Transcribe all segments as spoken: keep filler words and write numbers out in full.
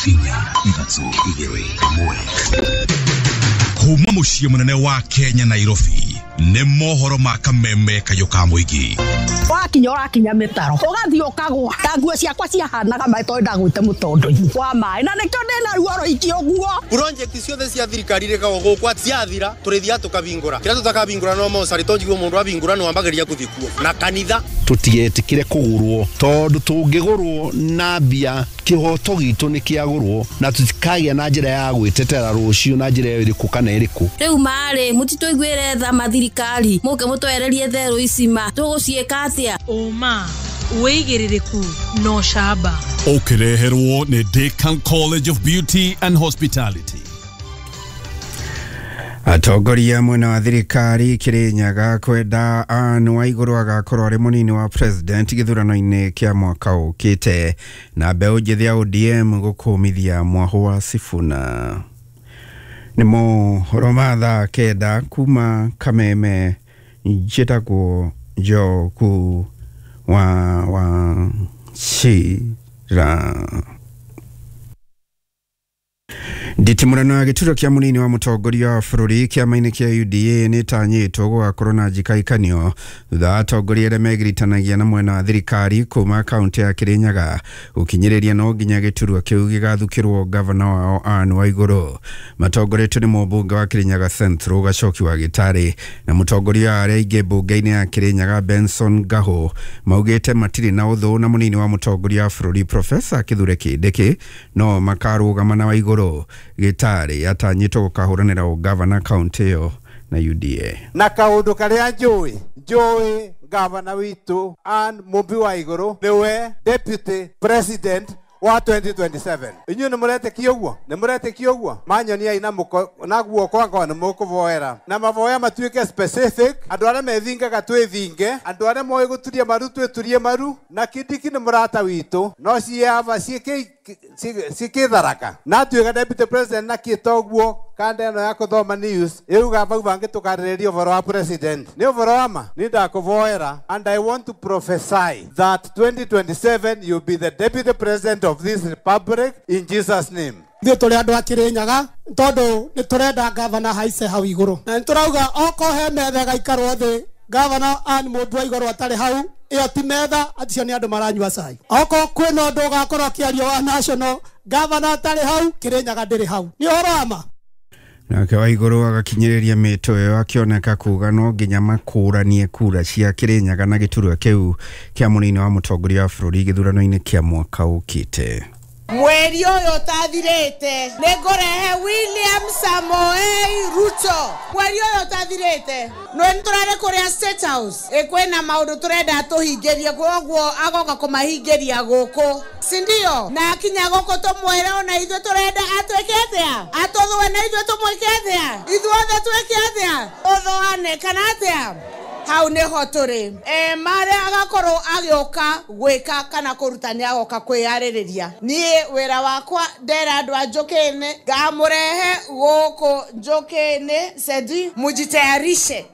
inya ithatũ igĩrĩ ĩmwe. Kuma muciĩ munene wa Kenya Nairobi nĩ mohoro ma kameme kayo ka mũingĩ. Wakinya ũrakinya mĩtaro ũgathiĩ ũkagwa ta nguo ciakwa ciahanaga maĩ tondũ ndagwĩte mũtondo-inĩ wa maĩ na nĩkĩo ndĩna ruo rũingĩ ũguo. Project ciothe cia thirikari rĩkagwo gũkwa ciathira tũrĩthia tũkabingũra kĩrĩa tũtakabingũra no mo sarito njiguo mũndũ abingũra no ambagĩria gũthiĩ kuo na kanitha tũtigetikire kũgũrwo tondũ tũngĩgũrwo na mbia kĩhoto gitũ nĩ kĩagũrwo na tũtikagĩa na njĩra ya gwĩtetera rũciũ na njĩra ĩrĩkũ kana ĩrĩkũ. Rĩu marĩ mũtitũiguĩre tha mathirikari mũke mũtwererie therũ icima tũgũciĩka atĩa ũma wĩigĩrĩrĩku no shamba ũkĩreherwo nĩ Deakin College of Beauty and Hospitality. Atongoria mwena wa thirikari Kirinyaga kwenda Anne Waiguru agakorwo ari munini wa president githurano-inĩ kia mwaka ũkĩte na mbeũ njĩthĩ ya O D M gũkũmithia Mwahu wa Sifuna. Nimo romatha kenda kuma kameme njĩtagwo Njoku wa wa Shira. Nditimurano ya gĩturwa kĩa munini wa mũtongoria wa bũrũri kĩama-inĩ kĩa U D A nĩ tanyĩtwo gũgakorwo na njikaikanio thutha wa atongoria arĩa megiritanagia na mwena wa thirikari kuma kaunti ya Kirinyaga gũkinyĩrĩria no nginya gĩturwa kĩu gĩgathukĩrwo gavana wao Anne Waiguru. Matongoretio nĩ mũmbunge wa Kirinyaga Central Gacoki wa Gĩtarĩ na mũtongoria wa arĩa aingĩ mbunge-inĩ ya Kirinyaga Benson Gaho maugĩte matirĩ na ũthũ na munini wa mũtongoria wa bũrũri Professor Kithure Kindiki no makarũgama na Waiguru. Gĩtarĩ atanyĩtwo gũkahũranĩra ũgavana kaunti ĩyo na U D A. Na kaũndũ karĩa njũĩ njũĩ gavana witũ Anne Mumbi Waiguru niwe deputy president wa twenty twenty-seven. Inyuĩ nĩ mũretĩkia ũguo? Nĩ mũretĩkia ũguo? Manyoniai na mũko na guoko akwa nĩ mũkũvoera na mavoya matuĩke specific. Andũ arĩa methingaga twĩthinge, andũ arĩa moĩ gũturia maru twĩturie maru, na Kindiki nĩ mũrata witũ no ciava ciĩkĩ cikitharaka na tuĩka deputy president na kĩtoguo kanda ĩno ya kũthoma news ĩuga vau bangĩ tũkarĩrĩria ũhoro wa president. Nĩ ũhoro wa ma nĩ ndakũvoera and I want to prophesy that twenty twenty-seven you'll be the deputy president of this republic in Jesus name. Nĩ tũrĩ andũ a Kirinyaga tondũ nĩ tũrenda gavana haice hau igũrũ na nĩtũrauga okohe metha gaikarwo thĩ gavana Anne Mumbi Waiguru atarĩ hau iyo ti metha aticio nĩ andũ maranyua cai. Oko kwĩna ũndũ ũgakorwo kĩario wa national gavana atarĩ hau Kirinyaga ndĩrĩ hau. Nĩ ũhoro wa ma. Nake Waiguru agakinyĩrĩria mĩto ĩyo akĩoneka kuga no nginya makũranie kura cia Kirinyaga na gĩturwa kĩu kĩa munini wa mũtongoria wa bũrũri gĩthurano-inĩ kĩa mwaka ũkĩte. Mweri ũyũ tathirĩte nĩ ngũrehe William Samoei Ruto. Mweri ũyũ tathirĩte no nĩtũrare kũrĩa State House ĩkwĩna maũndũ tũrenda tũhingĩrie koguo agoka kũmahingĩria gũkũ sindio na akinya gũkũ tũmwĩre ona ithuĩ tũrenda atwĩke atĩa atũthũe na ithuĩ tũmwĩke atĩa ithuothe twĩke atĩa ũthũane kana atĩa hau niho tũrĩ e mare agakorwo agĩoka gwĩka kana kũrutania agoka kwĩyarĩrĩria niĩ wĩra wakwa ndera andũ a Njũkĩnĩ ngamũrehe gũkũ Njũkĩnĩ sedi mujitayarishe.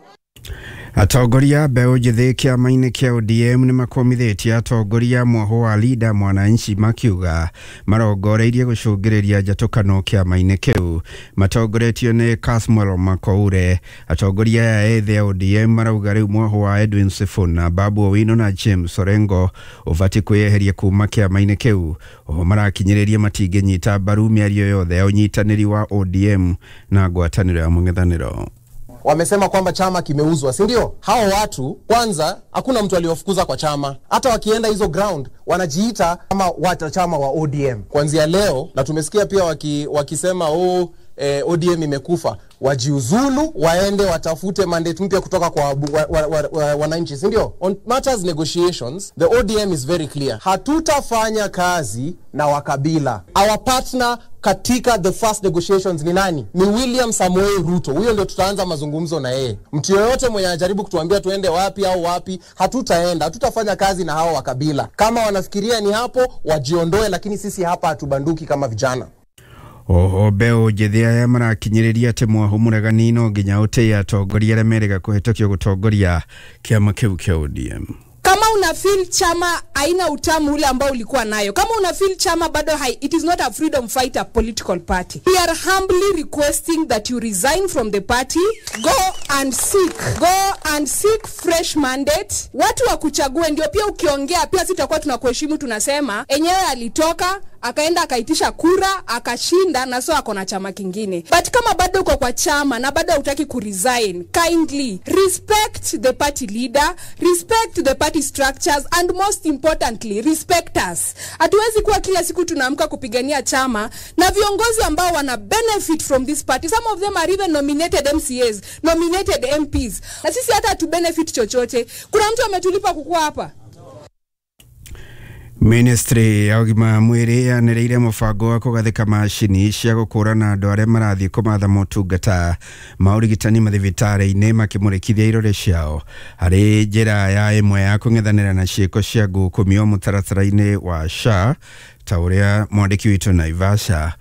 Atongoria mbeũ njĩthĩ kĩama-inĩ kĩa O D M nĩ makomithĩtie atongoria Mwahu wa Leader Mwananchi makiuga marongoreirie gũcũngĩrĩria njatũkano kĩama-inĩ kĩu. Matongoretio nĩ Kasmuel Makoure. Atongoria ya ethĩ ya O D M marauga rĩu Mwahu wa Edwin Sifuna, Babu Owino na James Orengo ũbatiĩ kwĩyeheria kuma kĩama-inĩ kĩu. Oho marakinyĩrĩria matingĩnyita mbaru mĩario yothe ya ũnyitanĩri wa O D M na ngwatanĩro ya mũng'ethanĩro. Wamesema kwamba chama kimeuzwa, si ndio? Hao watu kwanza hakuna mtu aliyofukuza kwa chama. Hata wakienda hizo ground wanajiita kama wanachama wa O D M. Kuanzia leo na tumesikia pia waki, wakisema oh eh, O D M imekufa. Wajiuzulu waende watafute mandate mpya kutoka kwa wananchi, wa, wa, wa, wa, si ndio? On matters negotiations, the O D M is very clear. Hatutafanya kazi na wakabila. Our partner katika the first negotiations ni nani? Ni William Samoei Ruto. Huyo ndio tutaanza mazungumzo na yeye. Mtu yoyote mwenye anajaribu kutuambia tuende wapi au wapi, hatutaenda. Hatutafanya kazi na hao wakabila. Kama wanafikiria ni hapo, wajiondoe, lakini sisi hapa hatubanduki kama vijana. Oho mbeũ njĩthĩ aya marakinyĩrĩria atĩ Mwahu mũregani no nginya ũtĩe atongoria arĩa merĩga kũhĩtũkio gũtongoria kĩama kĩu kĩa O D M. Kama una feel chama haina utamu ule ambao ulikuwa nayo, kama una feel chama bado hai, it is not a freedom fighter political party. We are humbly requesting that you resign from the party, go and seek, go and seek fresh mandate. Watu wa kuchague ndio pia ukiongea pia sitakuwa tunakuheshimu, tunasema enyewe alitoka akaenda akaitisha kura akashinda na so akona chama kingine. But kama bado uko kwa chama na bado hutaki ku resign, kindly respect the party leader, respect the party structures, and most importantly respect us. Hatuwezi kuwa kila siku tunaamka kupigania chama na viongozi ambao wana benefit from this party. Some of them are even nominated M C As, nominated M Ps, na sisi hata tu benefit chochote. Kuna mtu ametulipa kukua hapa? Ministry ya ugima mwiri yanereire mubango wa kugathika macini cia gukurana andu aria marathie kumatha motungata maurigitani mathibitari-ini makimurikithia irore ciao hari njira ya imwe ya kung'ethanira na ciiko cia ngukumio mutaratara-ini wa S H A ta uria mwandiki witu Naivasha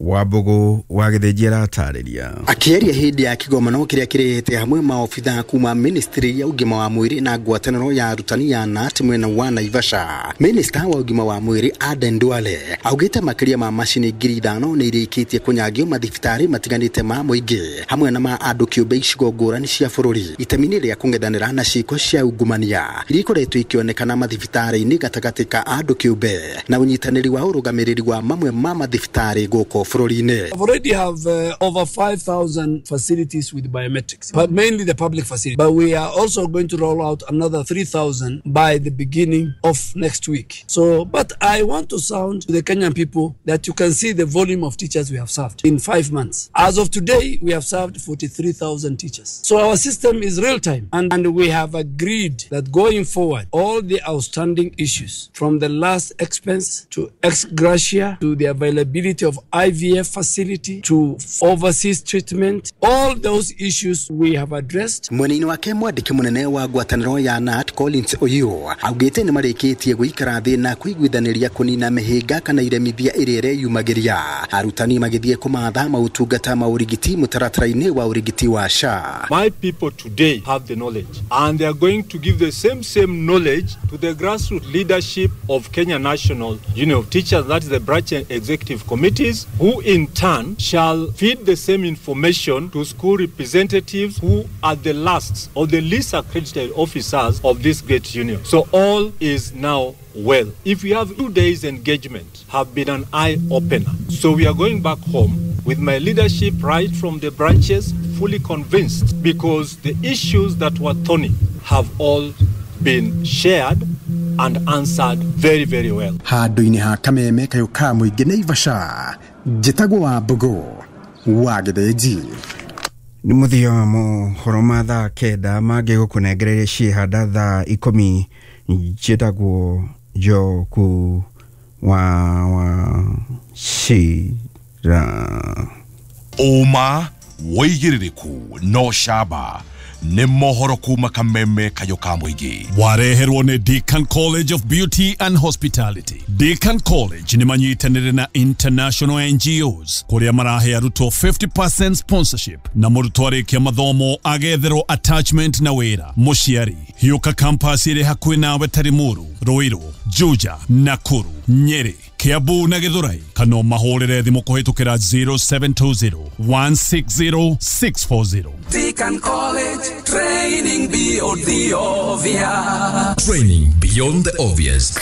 Wabugu wa githejera atariria akieria hindi ya kigomano kiria kirehete hamwe maofitha kuma ministry ya ugima wa mwiri na ngwataniro ya arutani ya N A T mwena wa Naivasha. Minister wa ugima wa mwiri Aden Duale augite makiria ma mashini ngiri ithano ni irikitie kunyagio mathibitari matiganite ma muingi hamwe na ma andu kiumbe icigo ngurani cia bururi itemini ria kung'ethanira na ciiko cia ungumania irikoretwo ikionekana mathibitari-ini gatagati ka andu kiumbe na unyitaniri wa urugamiriri wa mamwe ma mathibitari guko I've already have uh, over five thousand facilities with biometrics, but mainly the public facilities. But we are also going to roll out another three thousand by the beginning of next week. So, but I want to sound to the Kenyan people that you can see the volume of teachers we have served in five months. As of today, we have served forty-three thousand teachers. So our system is real time, and, and we have agreed that going forward, all the outstanding issues from the last expense to ex gratia to the availability of I V I V F facility to overseas treatment, all those issues we have addressed. Mwenini wake mwandiki munene wa ngwataniro ya N A T Collins Oyo augite ni marikitie guikara thi na kuiguithaniria kunina mihinga kana iremithia irire yumagiria arutani magithie kumatha mautungata maurigiti mutaratara-ini wa urigiti wa S H A. My people today have the knowledge and they are going to give the same same knowledge to the grassroots leadership of Kenya National Union of Teachers, that is the branch executive committees, who in turn shall feed the same information to school representatives who are the last or the least accredited officers of this great union. So all is now well. If we have two days engagement, have been an eye-opener. So we are going back home with my leadership right from the branches fully convinced, because the issues that were thorny have all been shared and answered very very well. Handu-ini ha kameme kayuka muingi Naivasha njitagwo wa Mbugu wa Githeji. Ni muthio mohoro ma thaa kenda mangĩ gũkũnengereria ciĩhanda thaa ikũmi njĩtagwo Njoku wa wa Shira. Uma woigĩrĩrĩku no shaba nĩ mohoro kuma kameme kayoka muingi. Wareherwo nĩ Deakin College of Beauty and Hospitality. Deakin College nĩ manyitanĩre na international N G Os kuria marahe arutwo fifty percent sponsorship na mũrutwo arĩkia mathomo agetherwo attachment na wĩra. Mũciari hiũka campus ĩrĩ hakuhĩ nawe Tarimuru, Ruiru, Juja, Nakuru, Nyeri, Kiambu na Githurai. Kana mahũrĩre thimũ kũhĩtũkĩra zero seven two zero one six zero six four zero. Deakin College, training beyond the obvious. Training beyond the obvious.